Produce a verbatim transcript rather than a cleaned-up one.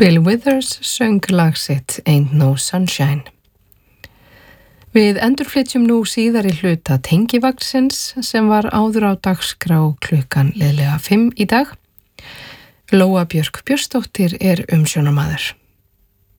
Bill Withers söng lag sitt Ain't No Sunshine. Við endurflytjum nú síðari hluta Tengivagsins sem var áður á dagskrá klukkan liðlega fimm í dag. Lóa Björk Björnsdóttir er umsjónarmaður.